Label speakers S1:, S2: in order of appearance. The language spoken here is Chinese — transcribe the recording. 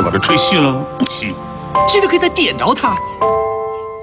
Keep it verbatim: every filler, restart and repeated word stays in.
S1: 把它吹熄了？不行，
S2: 记得可以再点着它。